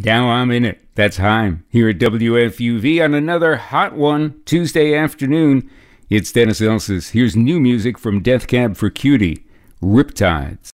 Now I'm in it. That's Haim here at WFUV on another hot one Tuesday afternoon. It's Dennis Elsas. Here's new music from Death Cab for Cutie, Riptides.